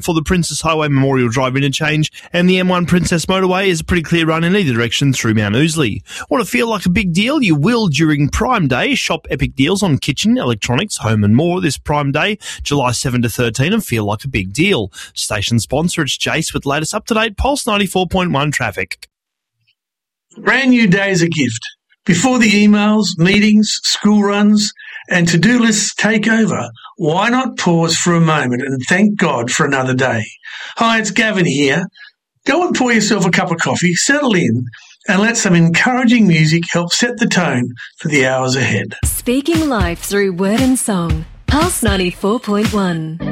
for the Princess Highway Memorial Drive interchange, and the M1 Princess Motorway is a pretty clear run in either direction through Mount Ousley. Want to feel like a big deal? You will during Prime Day. Shop epic deals on kitchen, electronics, home and more this Prime Day, July 7 to 13, and feel like a big deal. Station sponsor, it's Jace with latest up-to-date Pulse 94.1 traffic. Brand new day is a gift. Before the emails, meetings, school runs, and to-do lists take over, why not pause for a moment and thank God for another day? Hi, it's Gavin here. Go and pour yourself a cup of coffee, settle in, and let some encouraging music help set the tone for the hours ahead. Speaking life through word and song. Pulse 94.1.